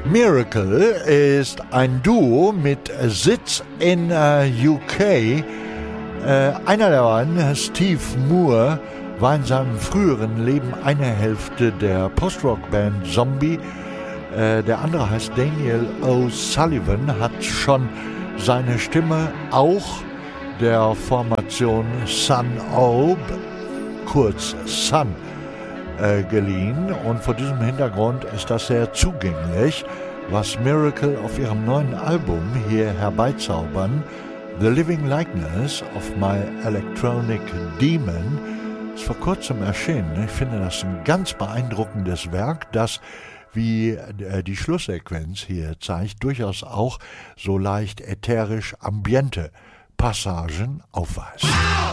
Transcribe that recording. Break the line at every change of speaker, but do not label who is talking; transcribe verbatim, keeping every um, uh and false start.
Miracle ist ein Duo mit Sitz in äh, U K. Äh, einer der beiden, Steve Moore, war in seinem früheren Leben eine Hälfte der Post-Rock-Band Zombie. Äh, der andere heißt Daniel O'Sullivan, hat schon seine Stimme auch der Formation Sun Aube, kurz Sun, äh, geliehen. Und vor diesem Hintergrund ist das sehr zugänglich, was Miracle auf ihrem neuen Album hier herbeizaubern. The Living Likeness of My Electronic Demon ist vor kurzem erschienen. Ich finde das ein ganz beeindruckendes Werk, das, wie äh, die Schlusssequenz hier zeigt, durchaus auch so leicht ätherisch ambiente Passagen aufweist.